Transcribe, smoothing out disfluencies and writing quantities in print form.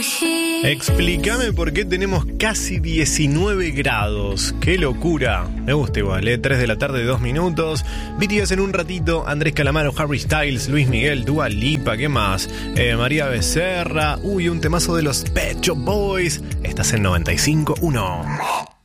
Explícame por qué tenemos casi 19 grados. ¡Qué locura! Me gusta igual, 3 de la tarde, 2 minutos. BTS en un ratito, Andrés Calamaro, Harry Styles, Luis Miguel, Dua Lipa, ¿qué más? María Becerra, un temazo de los Pet Shop Boys. Estás en 95.1.